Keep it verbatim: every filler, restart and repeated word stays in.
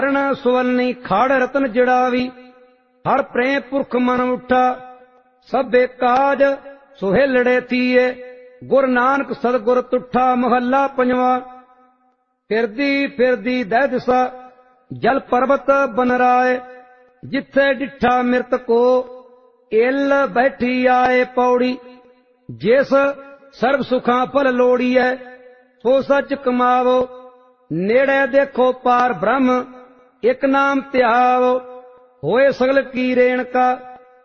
सुवलनी खाड़ रतन जड़ावी, हर प्रेम पुरख मन उठा, सभे काज सुहेलड़े थीए, गुर नानक सतगुर तुठा। महला पंजवा। फिरदी फिरदी दै दिशा, जल पर्वत बनराए, जिथे डिठा मिरत को, इल बैठी आए पौड़ी। जिस सर्व सुखां फल लोड़ीए, सो सच कमावो, नेड़े देखो पार ब्रह्म, एक नाम त्यावो। होए सगल की रेणका,